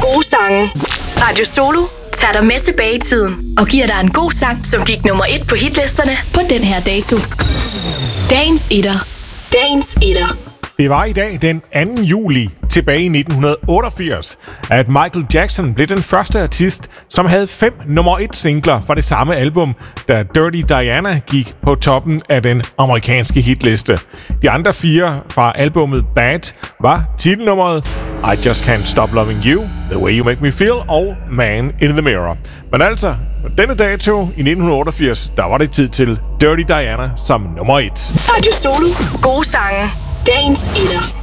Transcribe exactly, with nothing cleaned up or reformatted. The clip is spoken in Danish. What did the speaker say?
Gode sange. Radio Solo tager dig med tilbage i tiden og giver dig en god sang, som gik nummer et på hitlisterne på den her dato. Dagens etter. Dagens etter. Det var i dag den anden juli tilbage i nitten otteogfirs, at Michael Jackson blev den første artist, som havde fem nummer et singler fra det samme album, da Dirty Diana gik på toppen af den amerikanske hitliste. De andre fire fra albummet Bad var titelnummeret I Just Can't Stop Loving You, The Way You Make Me Feel og Man in the Mirror. Men altså, på denne dato i nitten otteogfirs, der var det tid til Dirty Diana som nummer et. Radio Solo. Gode sange. Dagens etter.